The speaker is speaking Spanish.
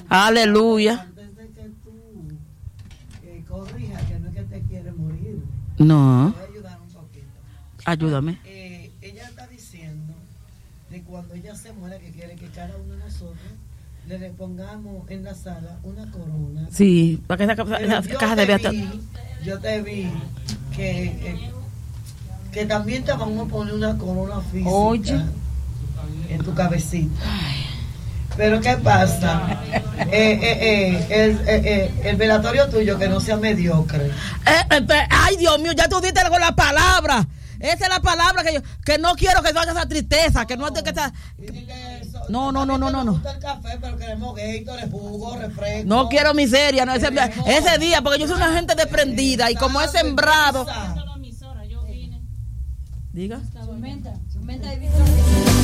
Aleluya. Antes de que tú corrijas, que no es que te quiere morir. No. Te voy a ayudar un poquito. Ayúdame. Ella está diciendo de cuando ella se muera que quiere que cada uno de nosotros le pongamos en la sala una corona. Sí, para que esa caja debe estar. Yo te vi que también te vamos a poner una corona física. Oye. En tu cabecita. Pero ¿qué pasa? El velatorio tuyo que no sea mediocre. Ay, Dios mío, ya tú diste con la palabra. Esa es la palabra que no quiero que salga esa tristeza, que no es de que está. No. Nos gusta el café, pero queremos Gatorade, jugo, refresco. No quiero miseria, no, ese día, porque yo soy una gente desprendida y como he sembrado. Diga. Su menta